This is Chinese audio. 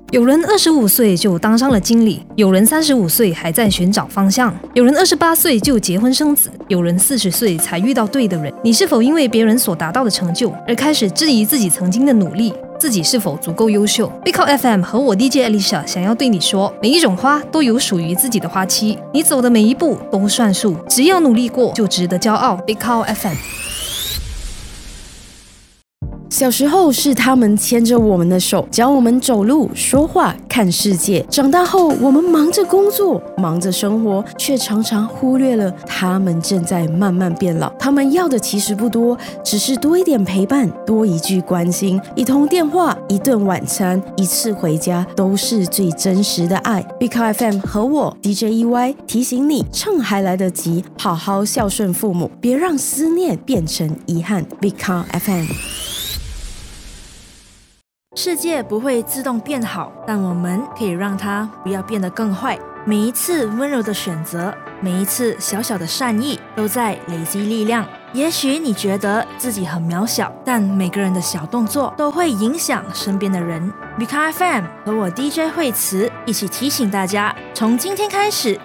有人25岁就当上了经理，有人35岁还在寻找方向，有人28岁就结婚生子，有人40岁才遇到对的人。你是否因为别人所达到的成就而开始质疑自己曾经的努力？自己是否足够优秀？背靠 FM 和我 DJ Alicia 想要对你说，每一种花都有属于自己的花期，你走的每一步都算数，只要努力过就值得骄傲。背靠 FM。 小时候是他们牵着我们的手，教我们走路、说话、看世界。长大后，我们忙着工作，忙着生活，却常常忽略了他们正在慢慢变老。他们要的其实不多，只是多一点陪伴，多一句关心，一通电话，一顿晚餐，一次回家，都是最真实的爱。Big Car FM 和我 DJ EY 提醒你，趁还来得及，好好孝顺父母，别让思念变成遗憾。Big Car FM。 世界不会自动变好，但我们可以让它不要变得更坏。每一次温柔的选择，每一次小小的善意，都在累积力量。也许你觉得自己很渺小，但每个人的小动作都会影响身边的人。Big FM 和我 DJ 惠慈一起提醒大家，从今天开始，